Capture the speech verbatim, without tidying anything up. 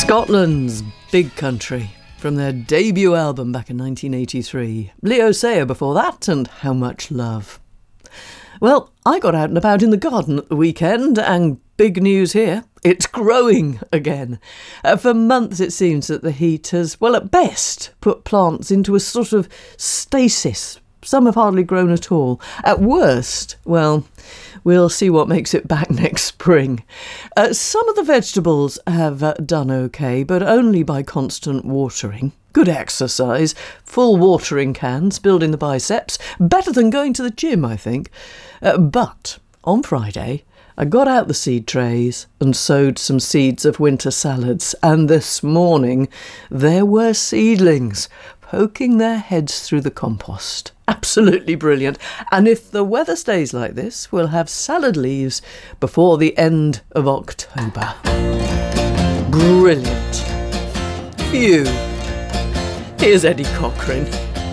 Scotland's Big Country, from their debut album back in nineteen eighty-three. Leo Sayer before that, and How Much Love. Well, I got out and about in the garden at the weekend, and big news here, it's growing again. Uh, for months it seems that the heat has, well, at best, put plants into a sort of stasis. Some have hardly grown at all. At worst, well, we'll see what makes it back next spring. Uh, some of the vegetables have uh, done okay, but only by constant watering. Good exercise, full watering cans, building the biceps. Better than going to the gym, I think. Uh, but on Friday, I got out the seed trays and sowed some seeds of winter salads. And this morning, there were seedlings poking their heads through the compost. Absolutely brilliant. And if the weather stays like this, we'll have salad leaves before the end of October. Brilliant. Phew. Here's Eddie Cochran.